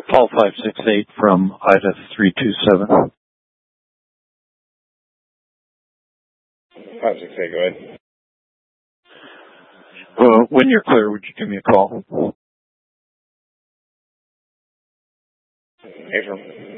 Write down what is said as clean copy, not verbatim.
Paul 568 from Ida 327. 568, go ahead. When you're clear, would you give me a call? Affirm.